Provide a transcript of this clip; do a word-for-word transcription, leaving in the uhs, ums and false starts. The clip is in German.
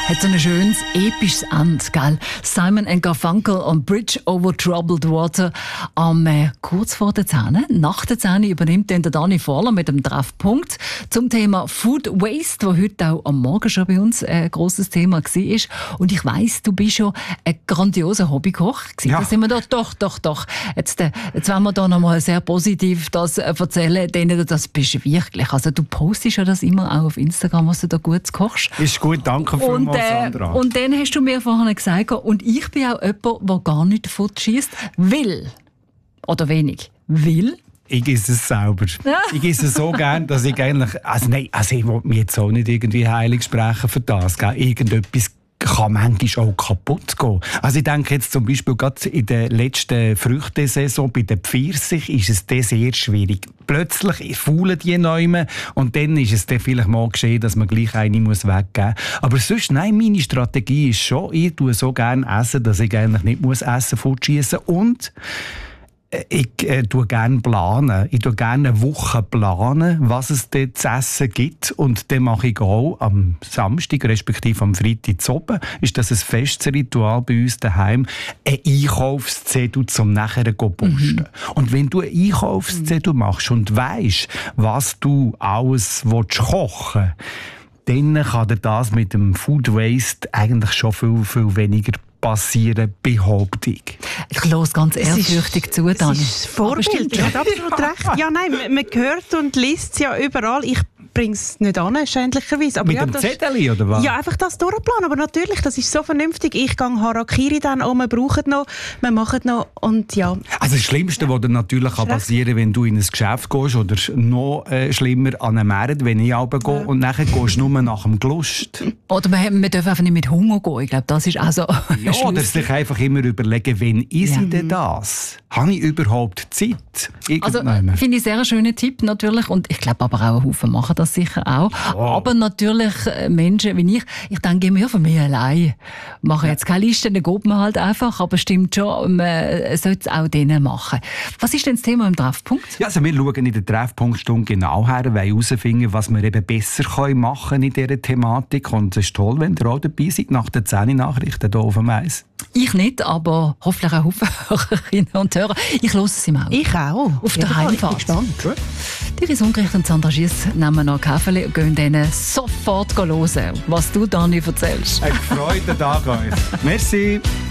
Hat so ein schönes, episches Ende, gell? Simon and Garfunkel und Bridge over Troubled Water. Am äh, kurz vor der Zähne, nach der Zähne, übernimmt dann der Dani Vorler mit dem Treffpunkt zum Thema Food Waste, das heute auch am Morgen schon bei uns ein grosses Thema war. Und ich weiss, du bist schon ein grandioser Hobbykoch. Ja. Da sind wir doch, doch, doch, doch. Jetzt, äh, jetzt wollen wir da nochmal sehr positiv das äh, erzählen, denen das bist wirklich. Also du postest ja das immer auch auf Instagram, was du da gut kochst. Ist gut, danke vielmals, Sandra. Äh, und dann hast du mir vorhin gesagt, und ich bin auch jemand, der gar nicht davon schießt, will, oder wenig, will. Ich esse es selber. Ja. Ich esse es so gern, dass ich eigentlich, also nein, also ich will mich jetzt auch nicht irgendwie heilig sprechen für das, gell? Irgendetwas kann manchmal auch kaputt gehen. Also ich denke jetzt zum Beispiel gerade in der letzten Früchtesaison bei den Pfirsich ist es dann sehr schwierig. Plötzlich faulen die Neumen und dann ist es dann vielleicht mal geschehen, dass man gleich eine muss weggeben muss. Aber sonst, nein, meine Strategie ist schon, ich tue so gerne essen, dass ich eigentlich nicht muss essen fortschießen und ich äh, tue gerne planen. Ich tue gerne eine Woche planen, was es dort zu essen gibt. Und dann mache ich auch am Samstag, respektive am Freitag zu oben, ist das ein festes Ritual bei uns daheim, ein Einkaufszettel zum nachher zu posten. Mhm. Und wenn du einen Einkaufszettel machst und weisst, was du alles kochen willst, dann kann dir das mit dem Food Waste eigentlich schon viel, viel weniger passieren, behaupte ich. Ich höre ganz ehrfürchtig zu, Dani. Das ist vorbildlich, hat absolut recht. Ja, nein, man, man hört und liest es ja überall. Ich bringe es nicht an, schändlicherweise. Aber mit ja, dem Zettel oder was? Ja, einfach das durchplanen. Aber natürlich, das ist so vernünftig. Ich gehe Harakiri dann an, wir brauchen noch, wir machen noch und ja. Also das Schlimmste, was dir natürlich passieren kann, wenn du in ein Geschäft gehst oder noch äh, schlimmer an einen Markt, wenn ich runtergehe ja. und nachher gehst du nur nach dem Gelust. Oder man, man darf einfach nicht mit Hunger gehen. Ich glaube, das ist auch so. Ja, oder sich einfach immer überlegen, wann ist ja. ich denn das? Habe ich überhaupt Zeit? Also finde ich sehr einen schönen Tipp natürlich und ich glaube aber auch ein Haufen machen das sicher auch. Oh. Aber natürlich Menschen wie ich, ich denke immer für mich allein. Mache jetzt keine Liste, dann geht man halt einfach, aber stimmt schon, man sollte es auch denen machen. Was ist denn das Thema im Treffpunkt? Ja, also wir schauen in der Treffpunktstunde genau her, wollen herausfinden, was wir eben besser machen können in dieser Thematik und es ist toll, wenn ihr auch dabei seid nach den zehn Nachrichten hier auf dem Eis. Ich nicht, aber hoffentlich auch Haufen Hörerinnen und Hörer. Ich höre es im Auto. Ich auch. Auf der Heimfahrt. Ich bin gespannt. Iris Ungericht und Sandra Schiess nehmen noch Kaffee und gehen denen sofort hören, was du, Dani, erzählst. Ein gefreuten Tag euch. Merci.